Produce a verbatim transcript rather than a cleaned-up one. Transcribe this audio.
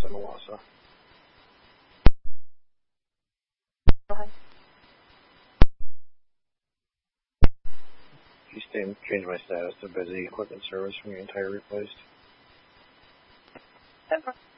Simawasa. Go ahead. You stay, change my status to busy equipment service from your entire replaced. Over.